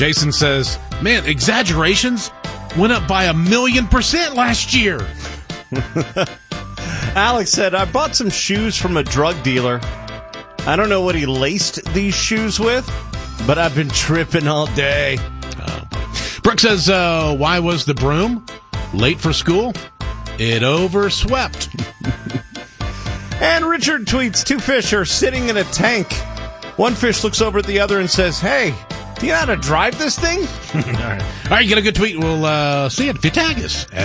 Jason says, man, exaggerations went up by 1,000,000% last year. Alex said, I bought some shoes from a drug dealer. I don't know what he laced these shoes with, but I've been tripping all day. Brooke says, why was the broom late for school? It overswept. And Richard tweets, 2 fish are sitting in a tank. One fish looks over at the other and says, hey, do you know how to drive this thing? All right, get a good tweet. We'll see it if you tag us.